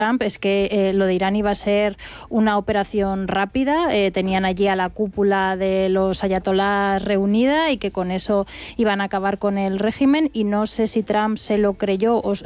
Trump es que lo de Irán iba a ser una operación rápida, tenían allí a la cúpula de los ayatolás reunida y que con eso iban a acabar con el régimen, y no sé si Trump se lo creyó o